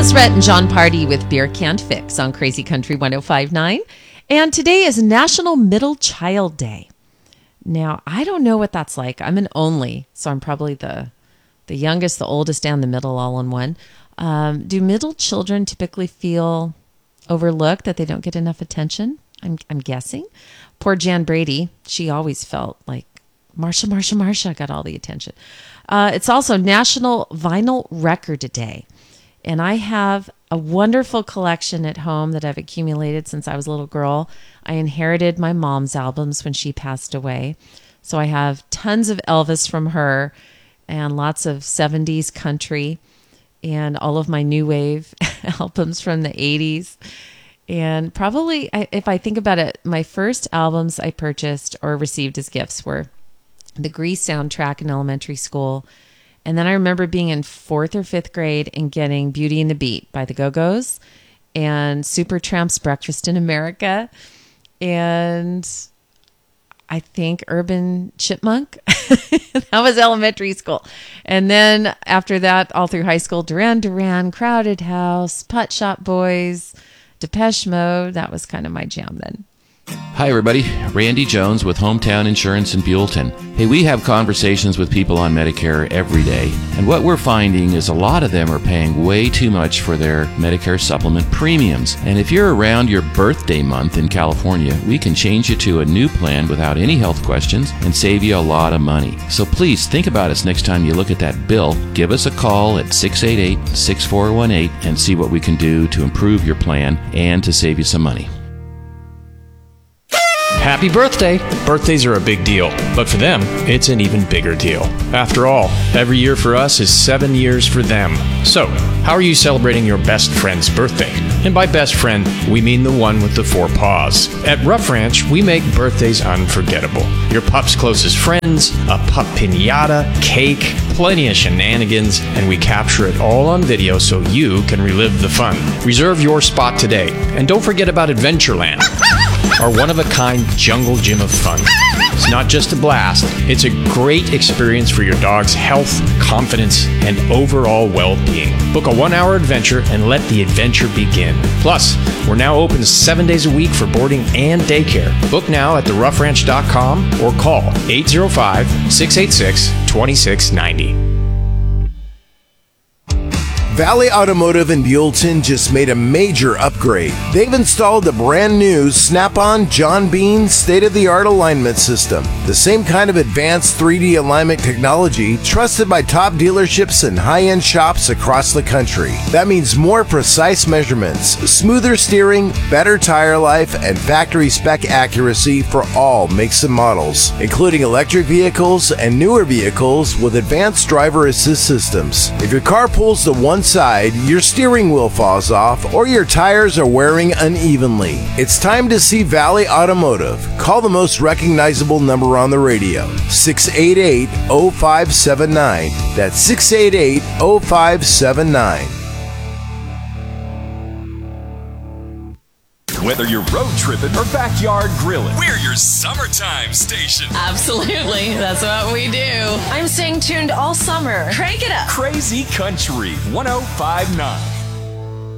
Chris Rett and John Party with Beer Can't Fix on Crazy Country 105.9. And today is National Middle Child Day. Now, I don't know what that's like. I'm an only, so I'm probably the youngest, the oldest, and the middle all in one. Do middle children typically feel overlooked, that they don't get enough attention? I'm guessing. Poor Jan Brady, she always felt like Marsha got all the attention. It's also National Vinyl Record Day. And I have a wonderful collection at home that I've accumulated since I was a little girl. I inherited my mom's albums when she passed away. So I have tons of Elvis from her and lots of 70s country and all of my new wave albums from the 80s. And probably, if I think about it, my first albums I purchased or received as gifts were the Grease soundtrack in elementary school. And then I remember being in 4th or 5th grade and getting Beauty and the Beat by the Go-Go's and Supertramp's Breakfast in America. And I think Urban Chipmunk. That was elementary school. And then after that, all through high school, Duran Duran, Crowded House, Putt Shop Boys, Depeche Mode. That was kind of my jam then. Hi, everybody. Randy Jones with Hometown Insurance in Buellton. Hey, we have conversations with people on Medicare every day, and what we're finding is a lot of them are paying way too much for their Medicare supplement premiums. And if you're around your birthday month in California, we can change you to a new plan without any health questions and save you a lot of money. So please think about us next time you look at that bill. Give us a call at 688-6418 and see what we can do to improve your plan and to save you some money. Happy birthday! Birthdays are a big deal, but for them, it's an even bigger deal. After all, every year for us is 7 years for them. So, how are you celebrating your best friend's birthday? And by best friend, we mean the one with the 4 paws. At Rough Ranch, we make birthdays unforgettable. Your pup's closest friends, a pup piñata, cake, plenty of shenanigans, and we capture it all on video so you can relive the fun. Reserve your spot today, and don't forget about Adventureland, our one-of-a-kind jungle gym of fun. It's not just a blast, it's a great experience for your dog's health, confidence, and overall well-being. Book a 1-hour adventure and let the adventure begin. Plus, we're now open 7 days a week for boarding and daycare. Book now at theroughranch.com or call 805-686-2690. Valley Automotive in Buellton just made a major upgrade. They've installed the brand new Snap-on John Bean state-of-the-art alignment system. The same kind of advanced 3D alignment technology trusted by top dealerships and high-end shops across the country. That means more precise measurements, smoother steering, better tire life, and factory spec accuracy for all makes and models, including electric vehicles and newer vehicles with advanced driver assist systems. If your car pulls to one side, your steering wheel falls off, or your tires are wearing unevenly, it's time to see Valley Automotive. Call the most recognizable number on the radio, 688-0579. That's 688-0579. Whether you're road tripping or backyard grilling, we're your summertime station. Absolutely. That's what we do. I'm staying tuned all summer. Crank it up. Crazy Country 105.9.